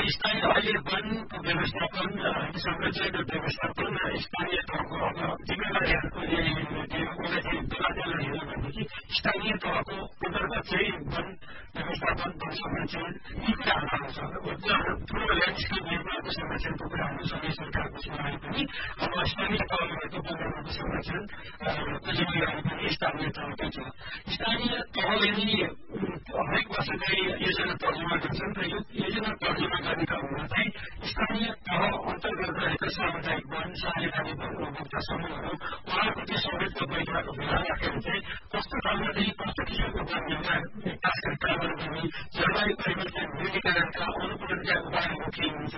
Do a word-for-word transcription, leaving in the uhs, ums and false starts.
स्थानीय अहिले वनको व्यवस्थापन संरक्षण र व्यवस्थापन र स्थानीय तहको अब जिम्मेवारीहरूको उसलाई बेलाबेला हेर्यो भनेदेखि स्थानीय तहको अन्तर्गत चाहिँ वन व्यवस्थापन वन संरक्षण यी कुराहरू आउँछ ठुलो ल्यान्डस्केप निर्माणको संरक्षणको कुराहरू सबै सरकारको जिम्मेवारी पनि अब स्थानीय तहमा भएको वनहरूको संरक्षणको जिम्मेवारी पनि स्थानीय तहकै छ स्थानीय तहले नै हरेक वर्ष चाहिँ योजना तर्जुमा गर्छन् र यो योजना तर्जुमा गरेका हुँदा चाहिँ स्थानीय तह अन्तर्गत रहेका सामुदायिक वन सार्वजनिक वन उपभोक्ता समूहहरू उहाँहरूको त्यो समेतको बैठक भेला राखेर चाहिँ कस्तो ढङ्गदेखि कस्तो किसिमको वन निर्माण खास गरी कामहरू गर्ने जलवायु परिवर्तन न्यूनीकरणका अनुकूलनका उपायहरू के हुन्छ